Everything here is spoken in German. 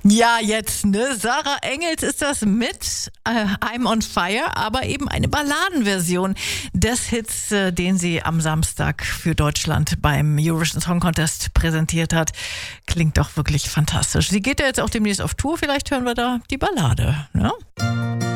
Ja, jetzt, ne? Sarah Engels ist das mit I'm on Fire, aber eben eine Balladenversion des Hits, den sie am Samstag für Deutschland beim Eurovision Song Contest präsentiert hat. Klingt doch wirklich fantastisch. Sie geht ja jetzt auch demnächst auf Tour, vielleicht hören wir da die Ballade, ne?